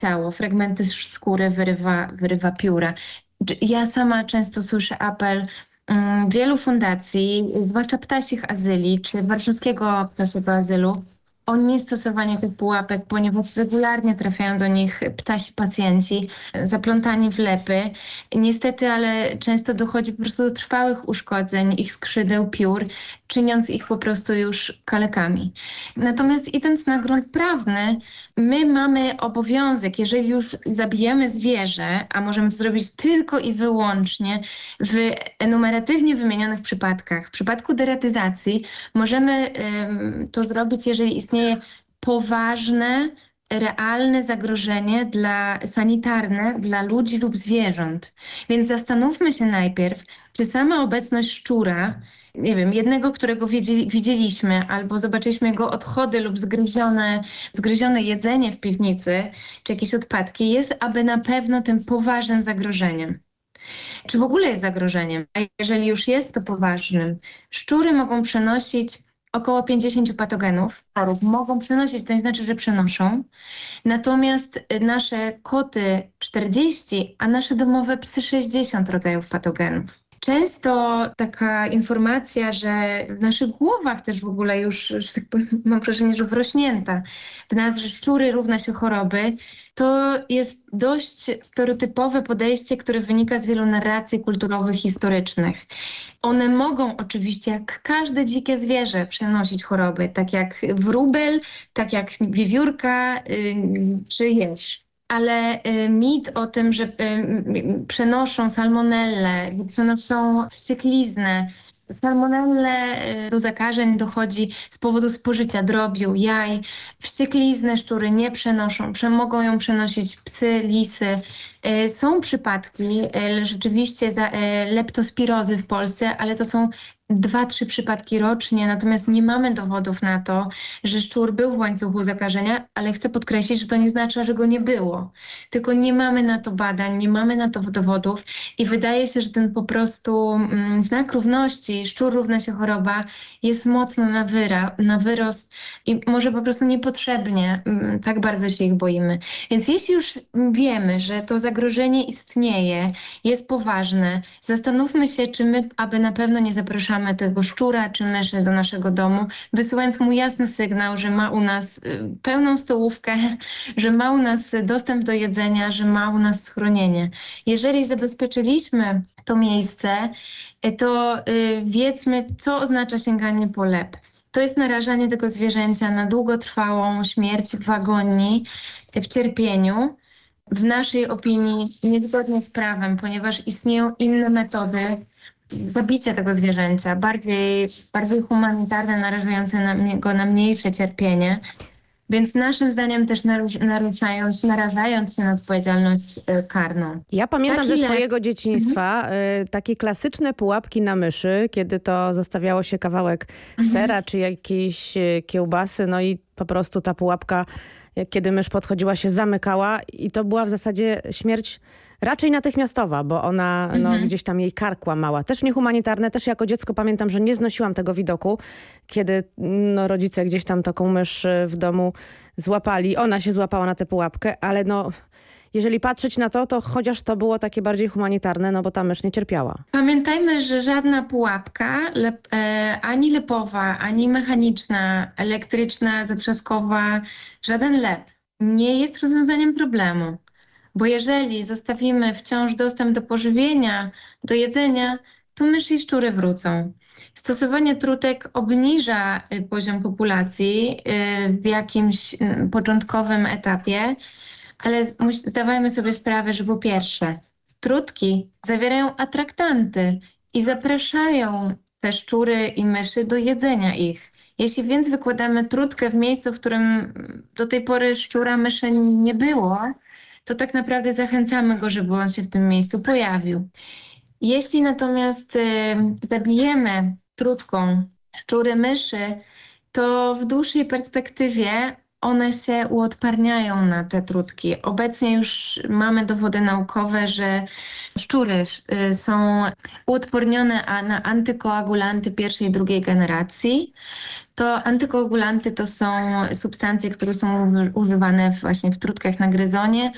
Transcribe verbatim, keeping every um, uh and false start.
ciało, fragmenty skóry wyrywa, wyrywa pióra. Ja sama często słyszę apel mm, wielu fundacji, zwłaszcza Ptasich Azyli czy Warszawskiego Ptasiego Azylu, o niestosowanie tych pułapek, ponieważ regularnie trafiają do nich ptasi pacjenci zaplątani w lepy. Niestety, ale często dochodzi po prostu do trwałych uszkodzeń ich skrzydeł, piór, czyniąc ich po prostu już kalekami. Natomiast idąc na grunt prawny, my mamy obowiązek, jeżeli już zabijamy zwierzę, a możemy to zrobić tylko i wyłącznie w enumeratywnie wymienionych przypadkach. W przypadku deratyzacji możemy ym, to zrobić, jeżeli istnieje poważne, realne zagrożenie dla, sanitarne dla ludzi lub zwierząt. Więc zastanówmy się najpierw, czy sama obecność szczura, nie wiem, jednego, którego widzieli, widzieliśmy, albo zobaczyliśmy jego odchody lub zgryzione, zgryzione jedzenie w piwnicy, czy jakieś odpadki, jest aby na pewno tym poważnym zagrożeniem. Czy w ogóle jest zagrożeniem? A jeżeli już jest to poważnym, szczury mogą przenosić około pięćdziesiąt patogenów. Mogą przenosić, to nie znaczy, że przenoszą. Natomiast nasze koty czterdzieści, a nasze domowe psy sześćdziesiąt rodzajów patogenów. Często taka informacja, że w naszych głowach też w ogóle już, że tak powiem, mam wrażenie, że wrośnięta w nas, że szczury równa się choroby, to jest dość stereotypowe podejście, które wynika z wielu narracji kulturowych, historycznych. One mogą oczywiście, jak każde dzikie zwierzę, przenosić choroby, tak jak wróbel, tak jak wiewiórka yy, czy jeż. Ale y, mit o tym, że y, y, przenoszą salmonellę, przenoszą wściekliznę. Salmonellę y, do zakażeń dochodzi z powodu spożycia drobiu, jaj. Wściekliznę szczury nie przenoszą, prze, mogą ją przenosić psy, lisy. Y, są przypadki y, rzeczywiście za, y, leptospirozy w Polsce, ale to są dwa, trzy przypadki rocznie, natomiast nie mamy dowodów na to, że szczur był w łańcuchu zakażenia, ale chcę podkreślić, że to nie znaczy, że go nie było. Tylko nie mamy na to badań, nie mamy na to dowodów i wydaje się, że ten po prostu mm, znak równości, szczur równa się choroba, jest mocno na, wyra, na wyrost i może po prostu niepotrzebnie mm, tak bardzo się ich boimy. Więc jeśli już wiemy, że to zagrożenie istnieje, jest poważne, zastanówmy się, czy my, aby na pewno nie zapraszamy tego szczura czy myszy do naszego domu, wysyłając mu jasny sygnał, że ma u nas y, pełną stołówkę, że ma u nas dostęp do jedzenia, że ma u nas schronienie. Jeżeli zabezpieczyliśmy to miejsce, y, to y, wiedzmy, co oznacza sięganie po lep. To jest narażanie tego zwierzęcia na długotrwałą śmierć w agonii, w cierpieniu. W naszej opinii niezgodnie z prawem, ponieważ istnieją inne metody zabicia tego zwierzęcia, bardziej, bardziej humanitarne, narażające na, go na mniejsze cierpienie. Więc naszym zdaniem też naruszając, narażając się na odpowiedzialność y, karną. Ja pamiętam Taki ze lek- swojego dzieciństwa y, takie klasyczne pułapki na myszy, kiedy to zostawiało się kawałek sera czy jakiejś y, kiełbasy, no i po prostu ta pułapka, jak kiedy mysz podchodziła, się zamykała i to była w zasadzie śmierć raczej natychmiastowa, bo ona no, Mhm. gdzieś tam jej kark łamała. Też niehumanitarne, też jako dziecko pamiętam, że nie znosiłam tego widoku, kiedy no, rodzice gdzieś tam taką mysz y, w domu złapali. Ona się złapała na tę pułapkę, ale no, jeżeli patrzeć na to, to chociaż to było takie bardziej humanitarne, no bo ta mysz nie cierpiała. Pamiętajmy, że żadna pułapka, lep, e, ani lepowa, ani mechaniczna, elektryczna, zatrzaskowa, żaden lep nie jest rozwiązaniem problemu. Bo jeżeli zostawimy wciąż dostęp do pożywienia, do jedzenia, to myszy i szczury wrócą. Stosowanie trutek obniża y, poziom populacji y, w jakimś y, początkowym etapie, ale z- muś- zdawajmy sobie sprawę, że po pierwsze, trutki zawierają atraktanty i zapraszają te szczury i myszy do jedzenia ich. Jeśli więc wykładamy trutkę w miejscu, w którym do tej pory szczura, myszy nie było, to tak naprawdę zachęcamy go, żeby on się w tym miejscu pojawił. Jeśli natomiast y, zabijemy trutką szczury, myszy, to w dłuższej perspektywie one się uodparniają na te trutki. Obecnie już mamy dowody naukowe, że szczury y, są uodpornione a- na antykoagulanty pierwszej i drugiej generacji. To antykoagulanty to są substancje, które są uży- używane właśnie w trutkach na gryzonie